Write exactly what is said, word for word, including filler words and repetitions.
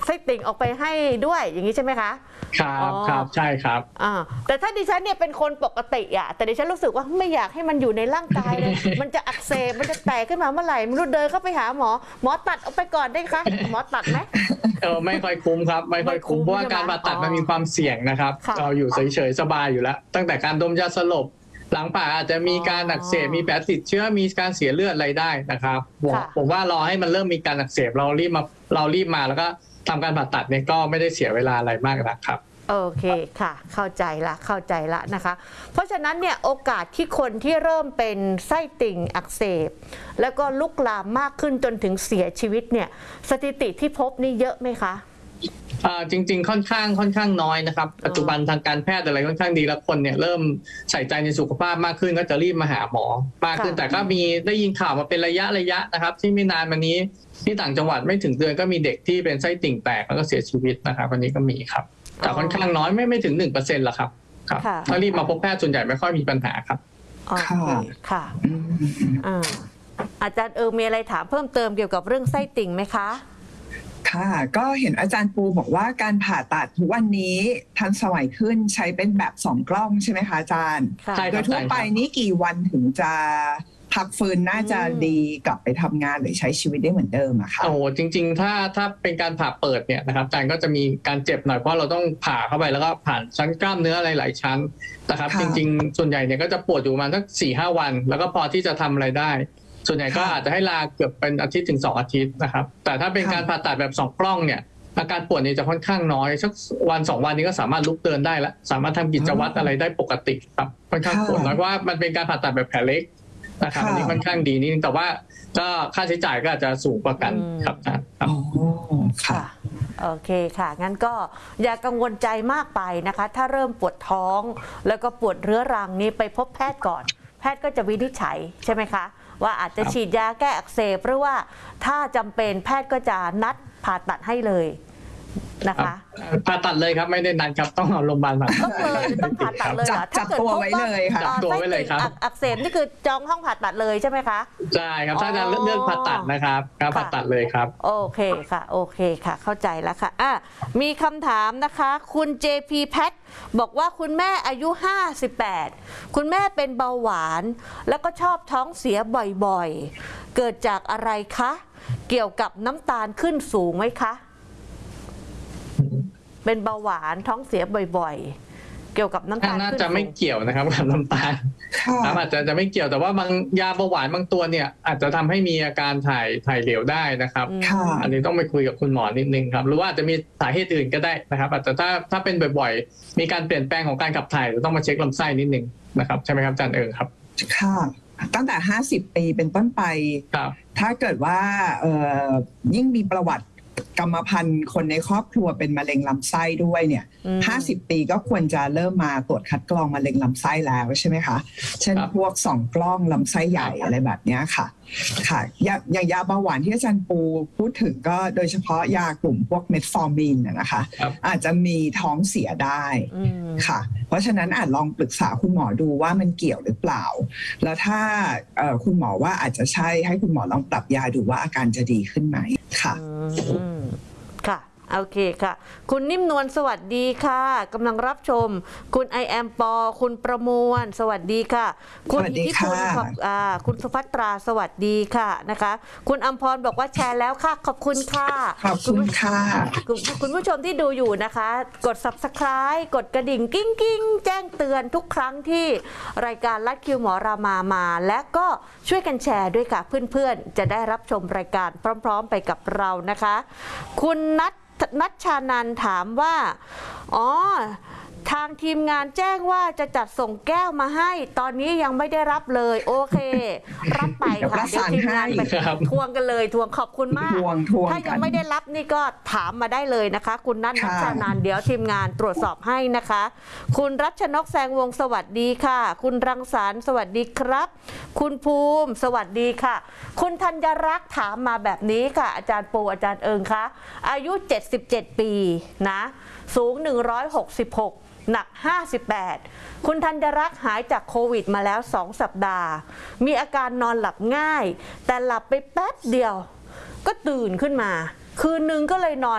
ไส้ติ่งออกไปให้ด้วยอย่างนี้ใช่ไหมคะครับครับใช่ครับอ่าแต่ถ้าดิฉันเนี่ยเป็นคนปกติอะแต่ดิฉันรู้สึกว่าไม่อยากให้มันอยู่ในร่างกายเลย มันจะอักเสบมันจะแตกขึ้นมาเมื่อไหร่ไม่รู้เดินเข้าไปหาหมอหมอตัดเอาไปก่อนได้คะหมอตัดไหมเออไม่ค่อยคุ้มครับไม่ค่อยคุ้มเพราะว่าการผ่าตัดมันมีความเสี่ยงนะครับเราอยู่เฉยๆสบายอยู่แล้วตั้งแต่การดมยาสลบหลังผ่าอาจจะมีการอักเสบมีแผลติดเชื้อมีการเสียเลือดอะไรได้นะครับผมว่ารอให้มันเริ่มมีการอักเสบเรารีบมาเรารีบมาแล้วก็ทำการผ่าตัดเนี่ยก็ไม่ได้เสียเวลาอะไรมากนะครับโอเคค่ะเข้าใจละเข้าใจละนะคะเพราะฉะนั้นเนี่ยโอกาสที่คนที่เริ่มเป็นไส้ติ่งอักเสบแล้วก็ลุกลามมากขึ้นจนถึงเสียชีวิตเนี่ยสถิติที่พบนี่เยอะไหมคะจริงๆค่อนข้างค่อนข้างน้อยนะครับปัจจุบันทางการแพทย์อะไรค่อนข้างดีแล้วคนเนี่ยเริ่มใส่ใจในสุขภาพมากขึ้นก็จะรีบมาหาหมอมากขึ้นแต่ก็มีได้ยินข่าวมาเป็นระยะระยะนะครับที่ไม่นานมานี้ที่ต่างจังหวัดไม่ถึงเดือนก็มีเด็กที่เป็นไส้ติ่งแตกแล้วก็เสียชีวิตนะครับวันนี้ก็มีครับแต่ค่อนข้างน้อยไม่ไม่ถึงหนึ่งเปอร์เซ็นต์หรอกครับครับถ้ารีบมาพบแพทย์ส่วนใหญ่ไม่ค่อยมีปัญหาครับค่ะค่ะอาจารย์เออมีอะไรถามเพิ่มเติมเกี่ยวกับเรื่องไส้ติ่งไหมคะค่ะก็เห็นอาจารย์ปูบอกว่าการผ่าตัดทุกวันนี้ทันสมัยขึ้นใช้เป็นแบบสองกล้องใช่ไหมคะอาจารย์โดยทั่วไปนี้กี่วันถึงจะพักฟื้นน่าจะดีกลับไปทำงานหรือใช้ชีวิตได้เหมือนเดิมอะค่ะโอ้จริงๆถ้าถ้าเป็นการผ่าเปิดเนี่ยนะครับอาจารย์ก็จะมีการเจ็บหน่อยเพราะเราต้องผ่าเข้าไปแล้วก็ผ่านชั้นกล้ามเนื้ออะไรหลายชั้นนะครับจริงๆส่วนใหญ่เนี่ยก็จะปวดอยู่ประมาณสักสี่ห้าวันแล้วก็พอที่จะทำอะไรได้ส่วนใหญ่ก็อาจจะให้ลาเกือบเป็นอาทิตย์ถึงสองอาทิตย์นะครับแต่ถ้าเป็นการผ่าตัดแบบสองกล้องเนี่ยอาการปวดนี่จะค่อนข้างน้อยสักวันสองวันนี้ก็สามารถลุกเดินได้แล้วสามารถทำกิจวัตรอะไรได้ปกติครับค่อนข้างปวดน้อยเพราะว่ามันเป็นการผ่าตัดแบบแผลเล็กนะครับอันนี้ค่อนข้างดีนิดนึงแต่ว่าก็ค่าใช้จ่ายก็อาจจะสูงกว่ากันครับอาจารย์ครับค่ะโอเคค่ะงั้นก็อย่ากังวลใจมากไปนะคะถ้าเริ่มปวดท้องแล้วก็ปวดเรื้อรังนี้ไปพบแพทย์ก่อนแพทย์ก็จะวินิจฉัยใช่ไหมคะว่าอาจจะฉีดยาแก้อักเสบหรือว่าถ้าจำเป็นแพทย์ก็จะนัดผ่าตัดให้เลยนะคะผ่าตัดเลยครับไม่ได้นัดครับต้องเอาโรงพยาบาลมาต้องเลยต้องผ่าตัดเลยจับตัวไว้เลยค่ะจับตัวไว้เลยครับอักเสบนี่คือจองห้องผ่าตัดเลยใช่ไหมคะใช่ครับถ้าจะเลือกผ่าตัดนะครับครับผ่าตัดเลยครับโอเคค่ะโอเคค่ะเข้าใจแล้วค่ะอ่ะมีคำถามนะคะคุณ เจ พี แพทบอกว่าคุณแม่อายุห้าสิบแปดคุณแม่เป็นเบาหวานแล้วก็ชอบท้องเสียบ่อยๆเกิดจากอะไรคะเกี่ยวกับน้ำตาลขึ้นสูงไหมคะเป็นเบาหวานท้องเสียบ่อยๆเกี่ยวกับน้ำตาลน่าจะไม่เกี่ยวนะครับกับน้ำตาลอาจจะจะไม่เกี่ยวแต่ว่าบางยาเบาหวานบางตัวเนี่ยอาจจะทำให้มีอาการถ่ายถ่ายเหลวได้นะครับอันนี้ต้องไปคุยกับคุณหมอนิดนึงครับหรือว่าอาจจะมีสาเหตุอื่นก็ได้นะครับอาจจะถ้าถ้าเป็นบ่อยๆมีการเปลี่ยนแปลงของการขับถ่ายจะต้องมาเช็คลำไส้นิดนึงนะครับใช่ไหมครับอาจารย์เอิงครับค่ะตั้งแต่ห้าสิบปีเป็นต้นไปถ้าเกิดว่ายิ่งมีประวัติกรรมพันธุ์คนในครอบครัวเป็นมะเร็งลำไส้ด้วยเนี่ยห้าสิบปีก็ควรจะเริ่มมาตรวจคัดกรองมะเร็งลำไส้แล้วใช่ไหมคะเช่นพวกสองกล้องลำไส้ใหญ่อะไรแบบนี้ค่ะค่ะอย่างยาเบาหวานที่อาจารย์ปูพูดถึงก็โดยเฉพาะยากลุ่มพวกเมทฟอร์มินนะคะอาจจะมีท้องเสียได้ค่ะเพราะฉะนั้นอาจลองปรึกษาคุณหมอดูว่ามันเกี่ยวหรือเปล่าแล้วถ้าคุณหมอว่าอาจจะใช่ให้คุณหมอลองปรับยาดูว่าอาการจะดีขึ้นไหมค่ะค่ะโอเคค่ะคุณนิ่มนวลสวัสดีค่ะกำลังรับชมคุณไอแอมปอคุณประมวลสวัสดีค่ะคุณอิทธิพลคุณสุภัตราสวัสดีค่ะนะคะคุณอัมพรบอกว่าแชร์แล้วค่ะขอบคุณค่ะขอบคุณค่ะคุณผู้ชมที่ดูอยู่นะคะกด ซับสไครบ์ กดกระดิ่งกิ้งกิ้งแจ้งเตือนทุกครั้งที่รายการลัดคิวหมอรามามาและก็ช่วยกันแชร์ด้วยค่ะเพื่อนๆจะได้รับชมรายการพร้อมๆไปกับเรานะคะคุณนัทนัชชานันถามว่าอ๋อทางทีมงานแจ้งว่าจะจัดส่งแก้วมาให้ตอนนี้ยังไม่ได้รับเลยโอเครับไปค่ะเดี๋ยวทีมงานไปทวงกันเลยทวงขอบคุณมากถ้ายังไม่ได้รับนี่ก็ถามมาได้เลยนะคะคุณนัทนัชชานันเดี๋ยวทีมงานตรวจสอบให้นะคะคุณรัชนกแสงวงสวัสดีค่ะคุณรังสรรค์สวัสดีครับคุณภูมิสวัสดีค่ะคุณธัญรักษ์ถามมาแบบนี้ค่ะอาจารย์ปูอาจารย์เอิงคะอายุเจ็ดสิบเจ็ดปีนะสูงหนึ่งร้อยหกสิบหกหนักห้าสิบแปดคุณธัญรักษ์หายจากโควิดมาแล้วสองสัปดาห์มีอาการนอนหลับง่ายแต่หลับไปแป๊บเดียวก็ตื่นขึ้นมาคืนนึงก็เลยนอน